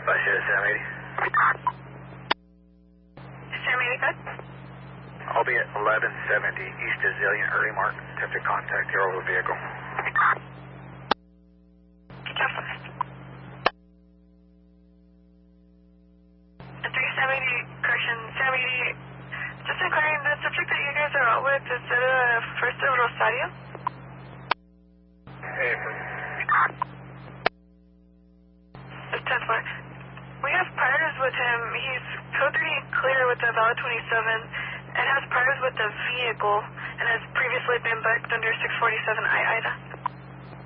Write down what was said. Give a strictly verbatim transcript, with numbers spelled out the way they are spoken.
Bus is Sam eighty. Sam eighty, good. I'll be at eleven seventy East Azalea, early mark. Attempted contact here over the vehicle. Good job, first. three seventy, correction, Sam eighty. Just inquiring, the subject that you guys are out with, is it a First of Rosario? Hey, It's ten four. We have priors with him. He's code three clear with the valid twenty-seven and has priors with the vehicle and has previously been booked under six forty-seven I I D A.